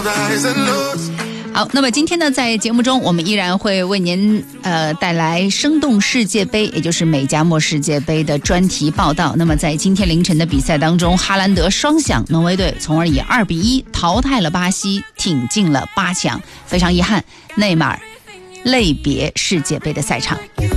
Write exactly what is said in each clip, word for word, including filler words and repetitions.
好，那么今天呢，在节目中我们依然会为您呃带来生动世界杯，也就是美加墨世界杯的专题报道。那么在今天凌晨的比赛当中，哈兰德双响挪威队，从而以二比一淘汰了巴西，挺进了八强。非常遗憾，内马尔类别世界杯的赛场。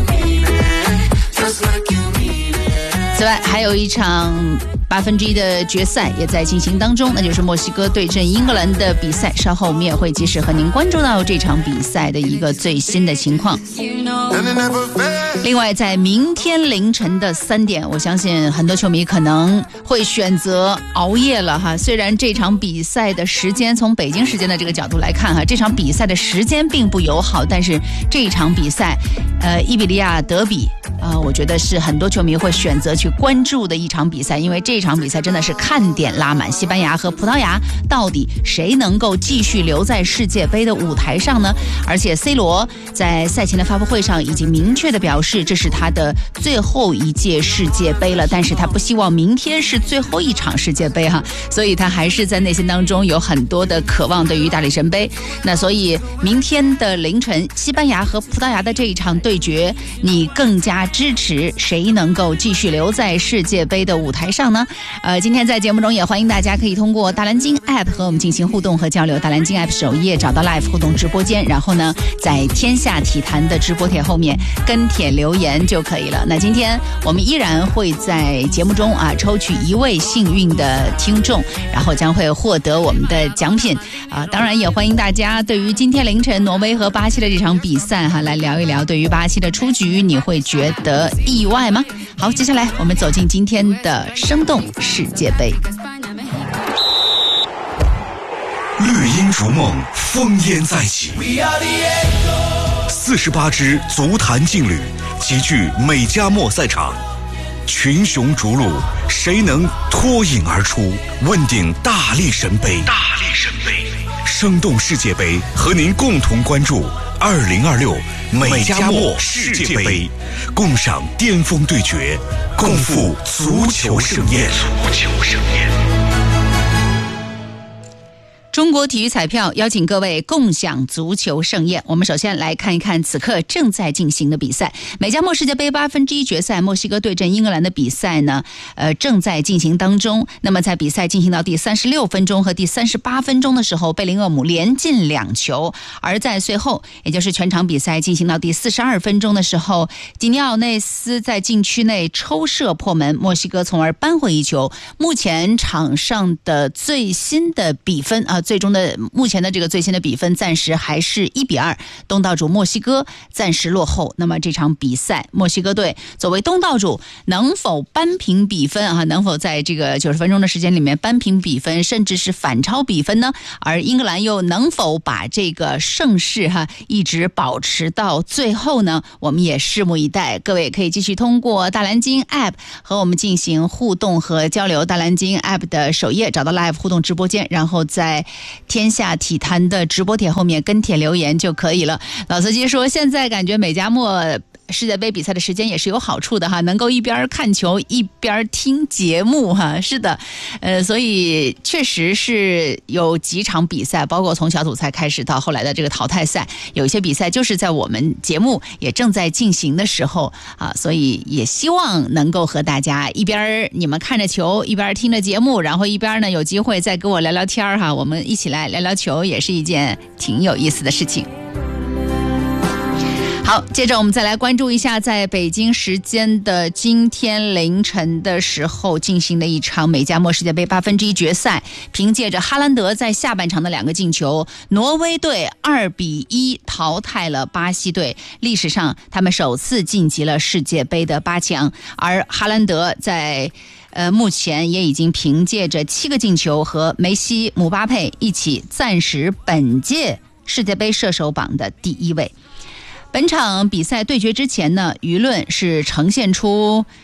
此外，还有一场八分之一的决赛也在进行当中，那就是墨西哥对阵英格兰的比赛。稍后我们也会及时和您关注到这场比赛的一个最新的情况。另外，在明天凌晨的三点，我相信很多球迷可能会选择熬夜了哈。虽然这场比赛的时间从北京时间的这个角度来看哈，这场比赛的时间并不友好，但是这场比赛，呃，伊比利亚德比。呃，我觉得是很多球迷会选择去关注的一场比赛，因为这场比赛真的是看点拉满。西班牙和葡萄牙到底谁能够继续留在世界杯的舞台上呢？而且 C 罗在赛前的发布会上已经明确的表示，这是他的最后一届世界杯了，但是他不希望明天是最后一场世界杯哈，所以他还是在内心当中有很多的渴望对于大力神杯。那所以明天的凌晨，西班牙和葡萄牙的这一场对决，你更加支持谁能够继续留在世界杯的舞台上呢？呃，今天在节目中也欢迎大家可以通过大蓝鲸 App 和我们进行互动和交流。大蓝鲸 App 首页找到 Live 互动直播间，然后呢，在天下体坛的直播帖后面跟帖留言就可以了。那今天我们依然会在节目中啊抽取一位幸运的听众，然后将会获得我们的奖品啊。当然也欢迎大家对于今天凌晨挪威和巴西的这场比赛哈、啊、来聊一聊，对于巴西的出局你会觉得意外吗？好，接下来我们走进今天的生动世界杯。 绿茵逐梦，烽烟再起。四十八支足坛劲旅齐聚美加墨赛场，群雄逐鹿，谁能脱颖而出？问鼎大力神杯。大力神杯，生动世界杯，和您共同关注二零二六美加墨世界杯，共赏巅峰对决，共赴足球盛宴。足球盛宴。 中国体育彩票邀请各位共享足球盛宴。我们首先来看一看此刻正在进行的比赛。美加墨世界杯八分之一决赛，墨西哥对阵英格兰的比赛呢，呃，正在进行当中。那么在比赛进行到第三十六分钟和第三十八分钟的时候，贝林厄姆连进两球。而在随后，也就是全场比赛进行到第四十二分钟的时候，吉尼奥内斯在禁区内抽射破门，墨西哥从而扳回一球。目前场上的最新的比分啊。最终的目前的这个最新的比分暂时还是一比二，东道主墨西哥暂时落后。那么这场比赛，墨西哥队作为东道主，能否扳平比分啊？能否在这个九十分钟的时间里面扳平比分，甚至是反超比分呢？而英格兰又能否把这个胜势哈一直保持到最后呢？我们也拭目以待。各位可以继续通过大蓝鲸 App 和我们进行互动和交流。大蓝鲸 App 的首页找到 Live 互动直播间，然后在天下体坛的直播帖后面跟帖留言就可以了。老司机说，现在感觉美加墨世界杯比赛的时间也是有好处的哈，能够一边看球一边听节目哈。是的，呃，所以确实是有几场比赛，包括从小组赛开始到后来的这个淘汰赛，有一些比赛就是在我们节目也正在进行的时候啊，所以也希望能够和大家一边你们看着球，一边听着节目，然后一边呢有机会再跟我聊聊天哈，我们一起来聊聊球，也是一件挺有意思的事情。好，接着我们再来关注一下在北京时间的今天凌晨的时候进行的一场美加墨世界杯八分之一决赛。凭借着哈兰德在下半场的两个进球，挪威队二比一淘汰了巴西队，历史上他们首次晋级了世界杯的八强。而哈兰德在呃，目前也已经凭借着七个进球和梅西、姆巴佩一起暂时本届世界杯射手榜的第一位。本场比赛对决之前呢，舆论是呈现出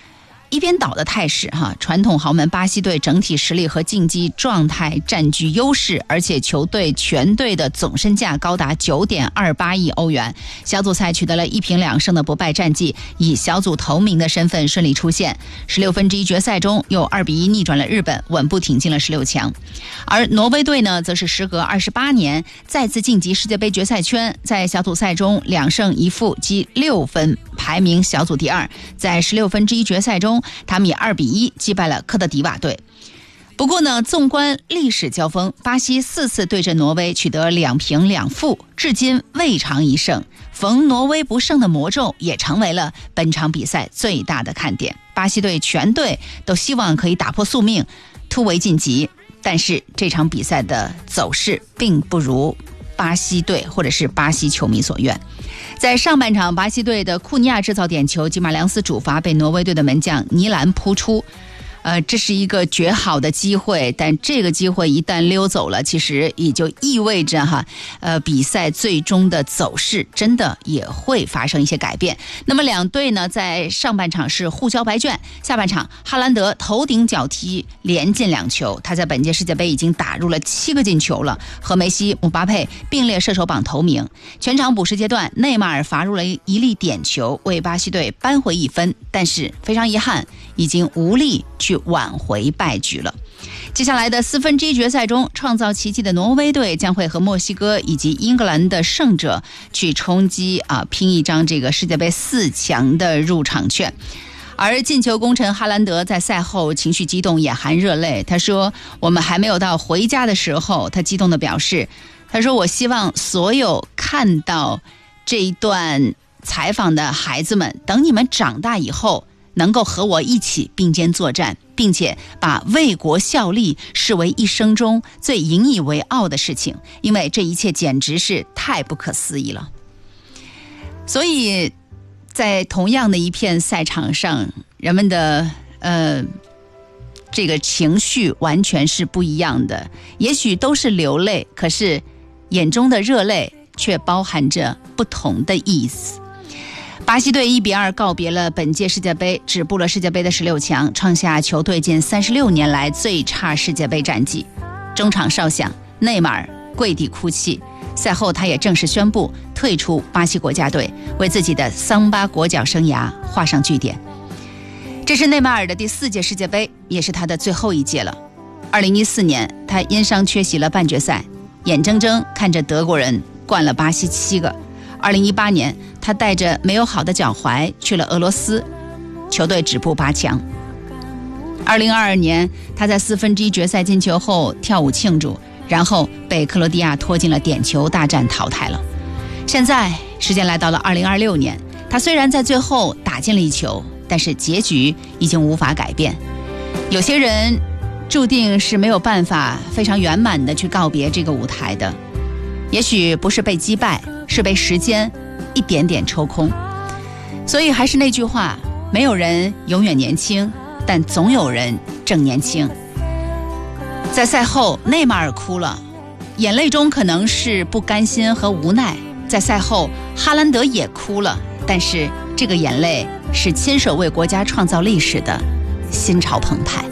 一边倒的态势哈，传统豪门巴西队整体实力和竞技状态占据优势，而且球队全队的总身价高达 九点二八亿欧元。小组赛取得了一平两胜的不败战绩，以小组头名的身份顺利出线。十六分之一决赛中又二比一逆转了日本，稳步挺进了十六强。而挪威队呢，则是时隔二十八年再次晋级世界杯决赛圈，在小组赛中两胜一负积六分，排名小组第二。在十六分之一决赛中，他们以二比一击败了科特迪瓦队。不过呢，纵观历史交锋，巴西四次对阵挪威取得两平两负，至今未尝一胜。逢挪威不胜的魔咒也成为了本场比赛最大的看点。巴西队全队都希望可以打破宿命，突围晋级。但是这场比赛的走势并不如巴西队或者是巴西球迷所愿。在上半场，巴西队的库尼亚制造点球，吉马良斯主罚被挪威队的门将尼兰扑出。呃，这是一个绝好的机会，但这个机会一旦溜走了，其实也就意味着哈，呃，比赛最终的走势真的也会发生一些改变。那么两队呢，在上半场是互交白卷，下半场哈兰德头顶脚踢连进两球，他在本届世界杯已经打入了七个进球了，和梅西、姆巴佩并列射手榜头名。全场补时阶段，内马尔罚入了一粒点球，为巴西队扳回一分，但是非常遗憾，已经无力去挽回败局了。接下来的四分之一决赛中，创造奇迹的挪威队将会和墨西哥以及英格兰的胜者去冲击啊，拼一张这个世界杯四强的入场券。而进球功臣哈兰德在赛后情绪激动，眼含热泪。他说：“我们还没有到回家的时候。”他激动地表示：“他说我希望所有看到这一段采访的孩子们，等你们长大以后，能够和我一起并肩作战，并且把为国效力视为一生中最引以为傲的事情，因为这一切简直是太不可思议了。”所以在同样的一片赛场上，人们的呃这个情绪完全是不一样的，也许都是流泪，可是眼中的热泪却包含着不同的意思。巴西队一比二告别了本届世界杯，止步了世界杯的十六强，创下球队近三十六年来最差世界杯战绩。中场哨响，内马尔跪地哭泣。赛后他也正式宣布退出巴西国家队，为自己的桑巴国脚生涯画上句点。这是内马尔的第四届世界杯，也是他的最后一届了。二零一四年，他因伤缺席了半决赛，眼睁睁看着德国人灌了巴西七个。二零一八年，他带着没有好的脚踝去了俄罗斯，球队止步八强。二零二二年，他在四分之一决赛进球后跳舞庆祝，然后被克罗地亚拖进了点球大战淘汰了。现在时间来到了二零二六年，他虽然在最后打进了一球，但是结局已经无法改变。有些人注定是没有办法非常圆满的去告别这个舞台的，也许不是被击败，是被时间一点点抽空。所以还是那句话，没有人永远年轻，但总有人正年轻。在赛后，内马尔哭了，眼泪中可能是不甘心和无奈。在赛后，哈兰德也哭了，但是这个眼泪是亲手为国家创造历史的心潮澎湃。